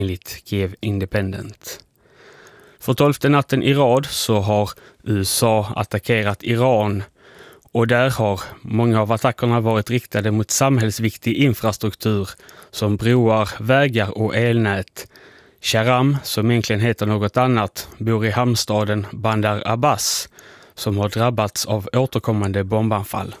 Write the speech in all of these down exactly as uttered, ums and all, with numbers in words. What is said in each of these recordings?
enligt Kiev Independent. För tolfte natten i rad så har U S A attackerat Iran och där har många av attackerna varit riktade mot samhällsviktig infrastruktur som broar, vägar och elnät. Shahram, som egentligen heter något annat, bor i hamnstaden Bandar Abbas som har drabbats av återkommande bombanfall.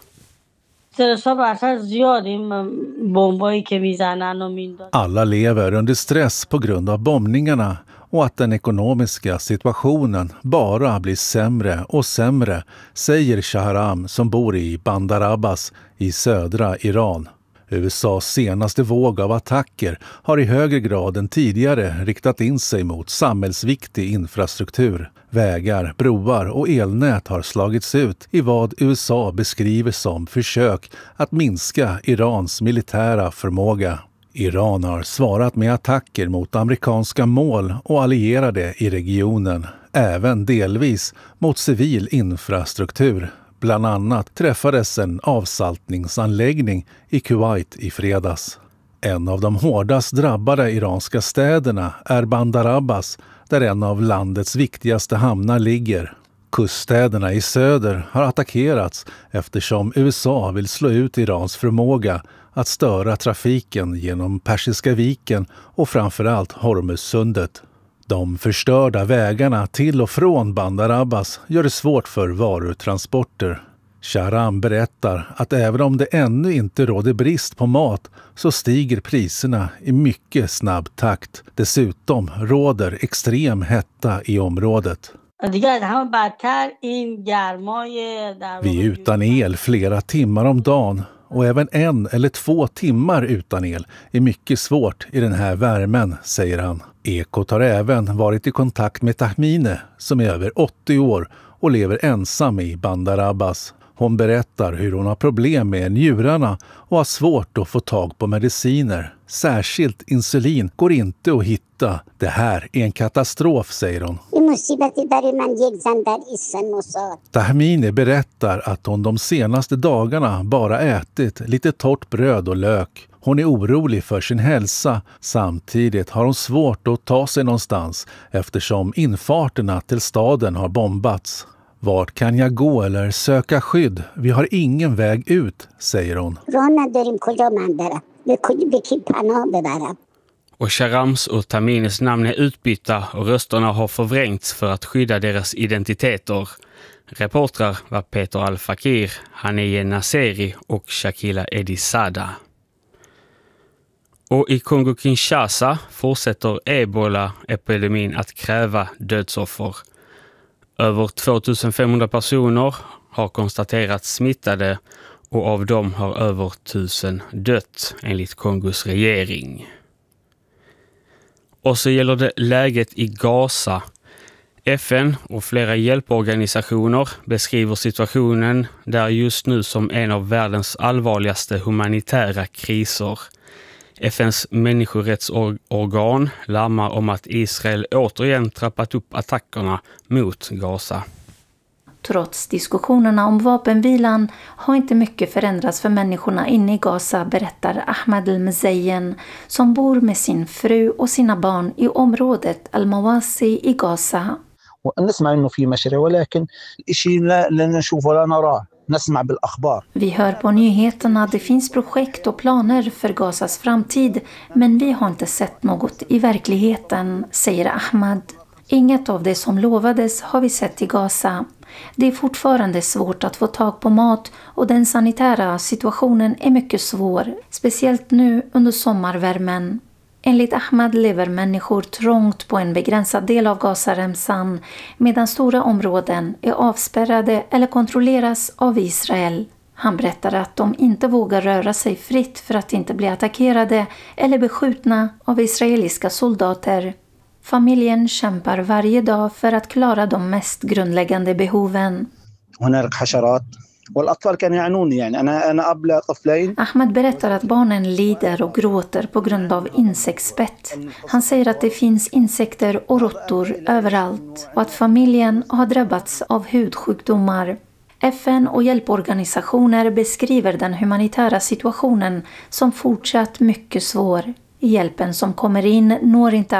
Alla lever under stress på grund av bombningarna och att den ekonomiska situationen bara blir sämre och sämre, säger Shahram som bor i Bandar Abbas i södra Iran. U S A:s senaste våg av attacker har i högre grad än tidigare riktat in sig mot samhällsviktig infrastruktur. Vägar, broar och elnät har slagits ut i vad U S A beskriver som försök att minska Irans militära förmåga. Iran har svarat med attacker mot amerikanska mål och allierade i regionen, även delvis mot civil infrastruktur. Bland annat träffades en avsaltningsanläggning i Kuwait i fredags. En av de hårdast drabbade iranska städerna är Bandar Abbas, där en av landets viktigaste hamnar ligger. Kuststäderna i söder har attackerats eftersom U S A vill slå ut Irans förmåga att störa trafiken genom Persiska viken och framförallt Hormuzsundet. De förstörda vägarna till och från Bandar Abbas gör det svårt för varutransporter. Shahram berättar att även om det ännu inte råder brist på mat så stiger priserna i mycket snabb takt. Dessutom råder extrem hetta i området. Vi är utan el flera timmar om dagen och även en eller två timmar utan el är mycket svårt i den här värmen, säger han. Ekot har även varit i kontakt med Tahmine som är över åttio år och lever ensam i Bandar Abbas. Hon berättar hur hon har problem med njurarna och har svårt att få tag på mediciner. Särskilt insulin går inte att hitta. Det här är en katastrof, säger hon. Tahmine berättar att hon de senaste dagarna bara ätit lite torrt bröd och lök. Hon är orolig för sin hälsa. Samtidigt har hon svårt att ta sig någonstans eftersom infarterna till staden har bombats. Vart kan jag gå eller söka skydd? Vi har ingen väg ut, säger hon. Och Shahrams och Tahmines namn är utbytta och rösterna har förvrängts för att skydda deras identiteter. Reportrar var Peter Al-Fakir, Haneye Nasseri och Shakila Edisada. Och i Kongo-Kinshasa fortsätter ebola-epidemin att kräva dödsoffer. Över tvåtusenfemhundra personer har konstaterats smittade och av dem har över tusen dött enligt Kongos regering. Och så gäller det läget i Gaza. F N och flera hjälporganisationer beskriver situationen där just nu som en av världens allvarligaste humanitära kriser. F N:s människorättsorgan larmar om att Israel återigen trappat upp attackerna mot Gaza. Trots diskussionerna om vapenvilan har inte mycket förändrats för människorna inne i Gaza, berättar Ahmed Al-Mzayen som bor med sin fru och sina barn i området Al-Mawasi i Gaza. Vi hör på nyheterna att det finns projekt och planer för Gazas framtid, men vi har inte sett något i verkligheten, säger Ahmad. Inget av det som lovades har vi sett i Gaza. Det är fortfarande svårt att få tag på mat och den sanitära situationen är mycket svår, speciellt nu under sommarvärmen. Enligt Ahmad lever människor trångt på en begränsad del av Gazaremsan medan stora områden är avspärrade eller kontrolleras av Israel. Han berättar att de inte vågar röra sig fritt för att inte bli attackerade eller beskjutna av israeliska soldater. Familjen kämpar varje dag för att klara de mest grundläggande behoven. Ahmed berättar att barnen lider och gråter på grund av insektsbett. Han säger att det finns insekter och råttor överallt och att familjen har drabbats av hudsjukdomar. F N och hjälporganisationer beskriver den humanitära situationen som fortsatt mycket svår. Hjälpen som kommer in når inte